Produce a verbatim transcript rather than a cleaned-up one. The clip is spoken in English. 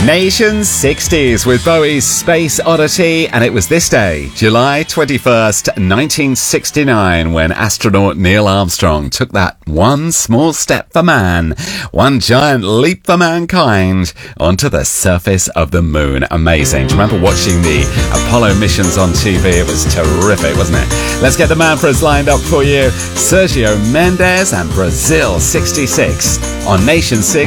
Nation sixties with Bowie's Space Oddity, and it was this day, July twenty-first, nineteen sixty-nine, when astronaut Neil Armstrong took that one small step for man, one giant leap for mankind, onto the surface of the moon. Amazing. Do you remember watching the Apollo missions on T V? It was terrific, wasn't it? Let's get the man for us lined up for you. Sergio Mendes and Brazil sixty-six on Nation six.